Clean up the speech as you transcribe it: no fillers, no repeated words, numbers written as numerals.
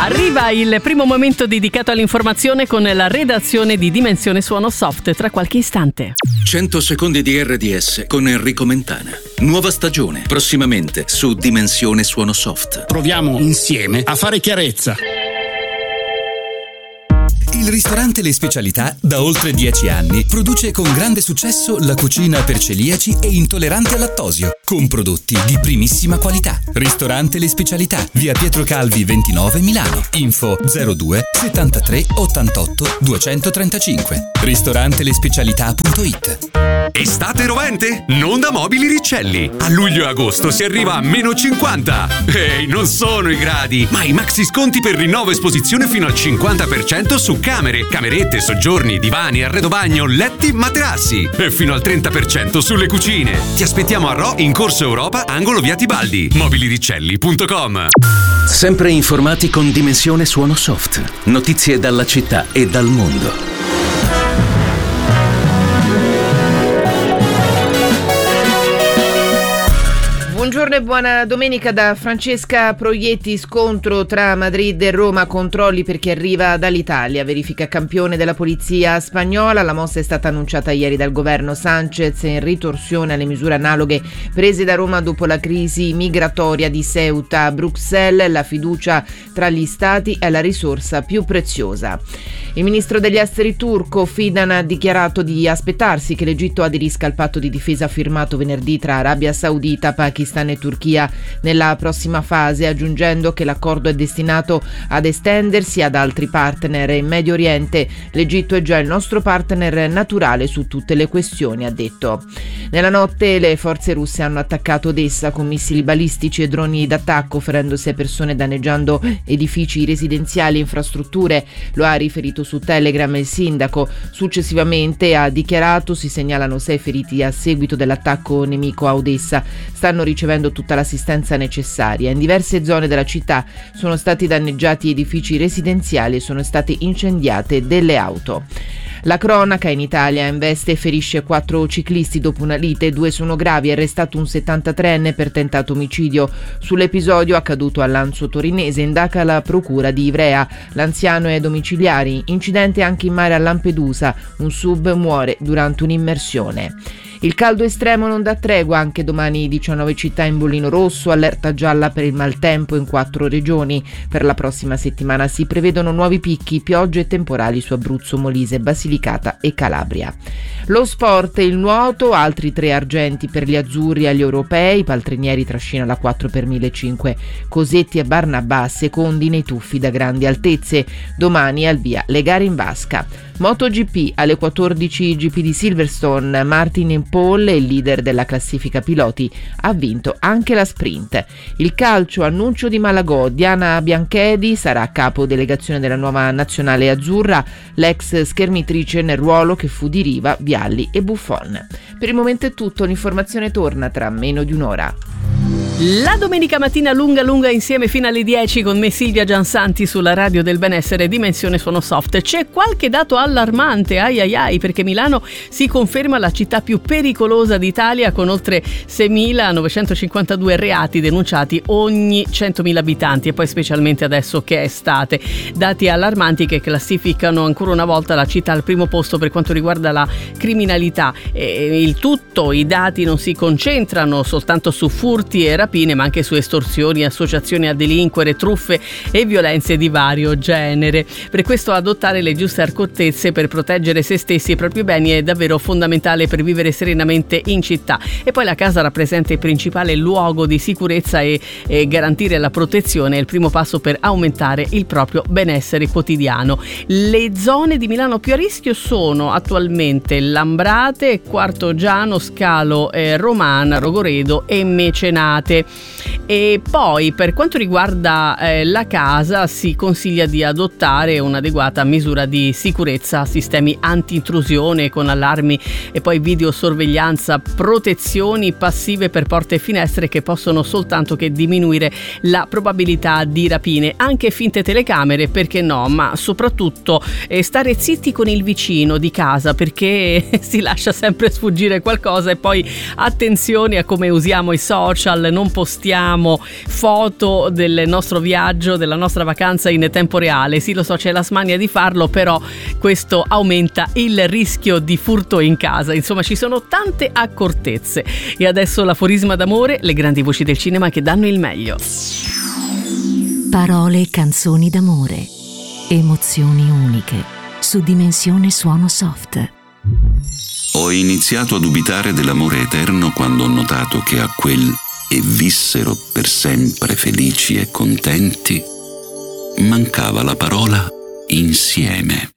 Arriva il primo momento dedicato all'informazione con la redazione di Dimensione Suono Soft tra qualche istante. 100 secondi di RDS con Enrico Mentana. Nuova stagione, prossimamente su Dimensione Suono Soft. Proviamo insieme a fare chiarezza. Il ristorante Le Specialità, da oltre 10 anni, produce con grande successo la cucina per celiaci e intolleranti al lattosio, con prodotti di primissima qualità. Ristorante Le Specialità, via Pietro Calvi 29 Milano. Info 02 73 88 235. ristorantelespecialità.it. Estate rovente? Non da Mobili Riccelli. A luglio e agosto si arriva a -50. Ehi, non sono i gradi, ma i maxi sconti per rinnovo esposizione fino al 50% su camere, camerette, soggiorni, divani, arredo bagno, letti, materassi e fino al 30% sulle cucine. Ti aspettiamo a Rho in Corso Europa, angolo via Tibaldi. mobiliriccelli.com. Sempre informati con Dimensione Suono Soft. Notizie dalla città e dal mondo. Buongiorno e buona domenica da Francesca Proietti. Scontro tra Madrid e Roma, controlli per chi arriva dall'Italia, verifica campione della polizia spagnola. La mossa è stata annunciata ieri dal governo Sánchez in ritorsione alle misure analoghe prese da Roma dopo la crisi migratoria di Ceuta. Bruxelles, la fiducia tra gli stati è la risorsa più preziosa. Il ministro degli esteri turco Fidan ha dichiarato di aspettarsi che l'Egitto aderisca al patto di difesa firmato venerdì tra Arabia Saudita, Pakistan e Turchia nella prossima fase, aggiungendo che l'accordo è destinato ad estendersi ad altri partner in Medio Oriente. L'Egitto è già il nostro partner naturale su tutte le questioni, ha detto. Nella notte le forze russe hanno attaccato Odessa con missili balistici e droni d'attacco, ferendo 6 persone, danneggiando edifici residenziali e infrastrutture. Lo ha riferito su Telegram il sindaco. Successivamente ha dichiarato: si segnalano 6 feriti a seguito dell'attacco nemico a Odessa. Stanno ricevendo tutta l'assistenza necessaria. In diverse zone della città sono stati danneggiati edifici residenziali e sono state incendiate delle auto. La cronaca in Italia: investe e ferisce 4 ciclisti dopo una lite, 2 sono gravi, è arrestato un 73enne per tentato omicidio. Sull'episodio accaduto a Lanzo Torinese indaga la procura di Ivrea, l'anziano è domiciliare. Incidente anche in mare a Lampedusa, un sub muore durante un'immersione. Il caldo estremo non dà tregua, anche domani 19 città in bollino rosso, allerta gialla per il maltempo in 4 regioni. Per la prossima settimana si prevedono nuovi picchi, piogge e temporali su Abruzzo, Molise, Basilicata e Calabria. Lo sport, il nuoto, altri 3 argenti per gli azzurri agli europei, Paltrinieri trascina la 4 per 1500, Cosetti e Barnabà secondi nei tuffi da grandi altezze. Domani al via le gare in vasca. MotoGP, alle 14 GP di Silverstone, Martin Paul, il leader della classifica piloti, ha vinto anche la sprint. Il calcio, annuncio di Malagò, Diana Bianchedi sarà capo delegazione della nuova nazionale azzurra, l'ex schermitrice nel ruolo che fu di Riva, Vialli e Buffon. Per il momento è tutto, l'informazione torna tra meno di un'ora. La domenica mattina lunga insieme fino alle 10 con me Silvia Giansanti sulla radio del benessere Dimensione Suono Soft. C'è qualche dato allarmante, ai, perché Milano si conferma la città più pericolosa d'Italia con oltre 6.952 reati denunciati ogni 100.000 abitanti, e poi specialmente adesso che è estate. Dati allarmanti che classificano ancora una volta la città al primo posto per quanto riguarda la criminalità. I dati non si concentrano soltanto su furti e rapine, ma anche su estorsioni, associazioni a delinquere, truffe e violenze di vario genere. Per questo adottare le giuste accortezze per proteggere se stessi e i propri beni è davvero fondamentale per vivere serenamente in città. E poi la casa rappresenta il principale luogo di sicurezza e garantire la protezione è il primo passo per aumentare il proprio benessere quotidiano. Le zone di Milano più a rischio sono attualmente Lambrate, Quartogiano, Scalo Romana, Rogoredo e Mecenate. E poi per quanto riguarda la casa si consiglia di adottare un'adeguata misura di sicurezza, sistemi anti-intrusione con allarmi e poi videosorveglianza, protezioni passive per porte e finestre che possono soltanto che diminuire la probabilità di rapine, anche finte telecamere, perché no, ma soprattutto stare zitti con il vicino di casa, perché si lascia sempre sfuggire qualcosa. E poi attenzione a come usiamo i social, non non postiamo foto del nostro viaggio, della nostra vacanza in tempo reale. Sì, lo so, c'è la smania di farlo, però questo aumenta il rischio di furto in casa. Insomma, ci sono tante accortezze. E adesso l'aforisma d'amore, le grandi voci del cinema che danno il meglio. Parole e canzoni d'amore, emozioni uniche, su Dimensione Suono Soft. Ho iniziato a dubitare dell'amore eterno quando ho notato che a quel "e vissero per sempre felici e contenti" mancava la parola insieme.